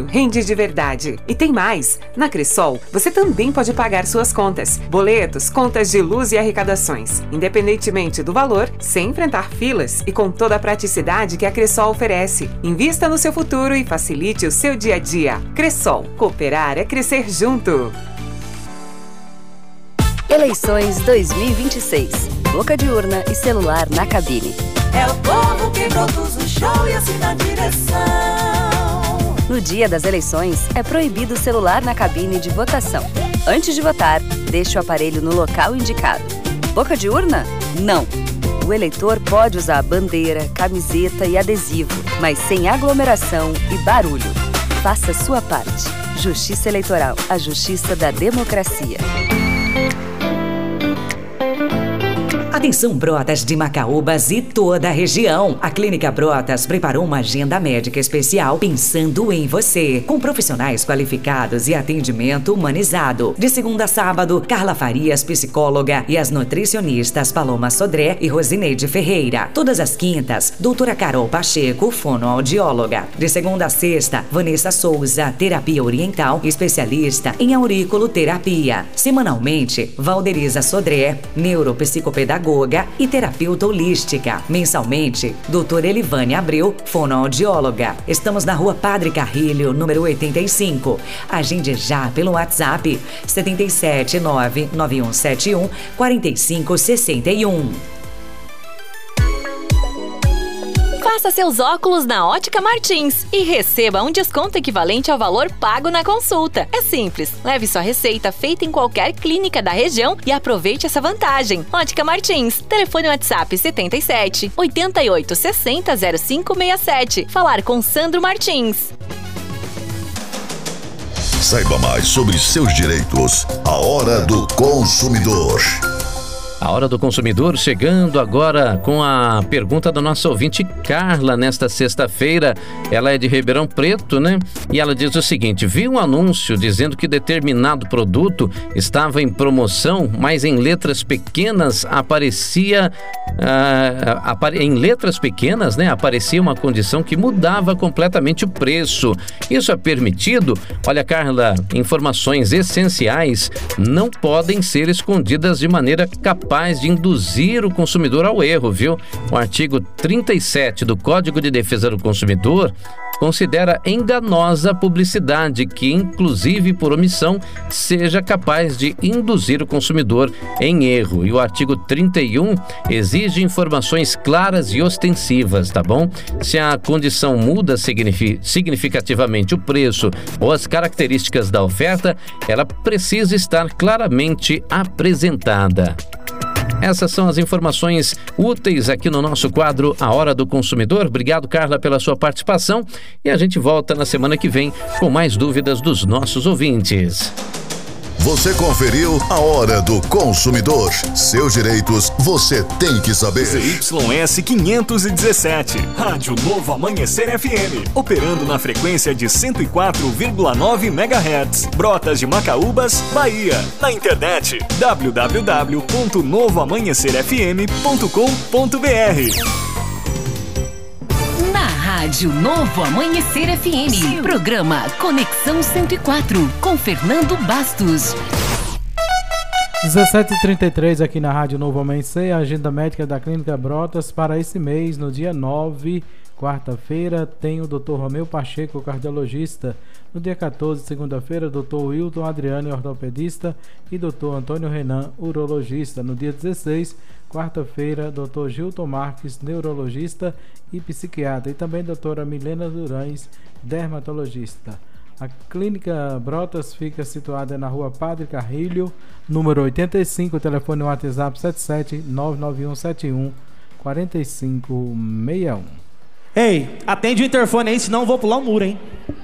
rende de verdade. E tem mais! Na Cressol, você também pode pagar suas contas, boletos, contas de luz e arrecadações, independentemente do valor, sem enfrentar filas e com toda a praticidade que a Cressol oferece. Invista no seu futuro e facilite o seu dia a dia. Cressol, cooperar é crescer junto. Eleições 2026. Boca de urna e celular na cabine. É o povo que produz o show e assina a direção. No dia das eleições, é proibido o celular na cabine de votação. Antes de votar, deixe o aparelho no local indicado. Boca de urna? Não. O eleitor pode usar bandeira, camiseta e adesivo, mas sem aglomeração e barulho. Faça a sua parte. Justiça Eleitoral, a justiça da democracia. Atenção, Brotas de Macaúbas e toda a região. A Clínica Brotas preparou uma agenda médica especial pensando em você, com profissionais qualificados e atendimento humanizado. De segunda a sábado, Carla Farias, psicóloga, e as nutricionistas Paloma Sodré e Rosineide Ferreira. Todas as quintas, doutora Carol Pacheco, fonoaudióloga. De segunda a sexta, Vanessa Souza, terapia oriental, especialista em auriculoterapia. Semanalmente, Valderiza Sodré, neuropsicopedagoga e terapeuta holística. Mensalmente, doutora Elivane Abreu, fonoaudióloga. Estamos na Rua Padre Carrilho, número 85. Agende já pelo WhatsApp 77991714561. Faça seus óculos na Ótica Martins e receba um desconto equivalente ao valor pago na consulta. É simples, leve sua receita feita em qualquer clínica da região e aproveite essa vantagem. Ótica Martins, telefone WhatsApp 77 88 60 0567. Falar com Sandro Martins. Saiba mais sobre seus direitos. A Hora do Consumidor. A Hora do Consumidor chegando agora com a pergunta da nossa ouvinte Carla nesta sexta-feira. Ela é de Ribeirão Preto, né? E ela diz o seguinte: vi um anúncio dizendo que determinado produto estava em promoção, mas em letras pequenas aparecia aparecia uma condição que mudava completamente o preço. Isso é permitido? Olha, Carla, informações essenciais não podem ser escondidas de maneira capaz de induzir o consumidor ao erro, viu? O artigo 37 do Código de Defesa do Consumidor considera enganosa a publicidade que, inclusive por omissão, seja capaz de induzir o consumidor em erro. E o artigo 31 exige informações claras e ostensivas, tá bom? Se a condição muda significativamente o preço ou as características da oferta, ela precisa estar claramente apresentada. Essas são as informações úteis aqui no nosso quadro A Hora do Consumidor. Obrigado, Carla, pela sua participação. E a gente volta na semana que vem com mais dúvidas dos nossos ouvintes. Você conferiu A Hora do Consumidor. Seus direitos você tem que saber. ZYS 517, Rádio Novo Amanhecer FM, operando na frequência de 104,9 MHz, Brotas de Macaúbas, Bahia. Na internet, www.novoamanhecerfm.com.br. Rádio Novo Amanhecer FM. Programa Conexão 104, com Fernando Bastos. 17h33 aqui na Rádio Novo Amanhecer. A agenda médica da Clínica Brotas para esse mês, no dia 9, quarta-feira, tem o Dr. Romeu Pacheco, cardiologista. No dia 14, segunda-feira, Dr. Wilton Adriano, ortopedista, e Dr. Antônio Renan, urologista. No dia 16, quarta-feira, Dr. Gilton Marques, neurologista e psiquiatra, e também doutora Milena Durães, dermatologista. A Clínica Brotas fica situada na Rua Padre Carrilho, número 85, telefone WhatsApp 77-99171-4561. Ei, atende o interfone aí, senão eu vou pular o muro, hein?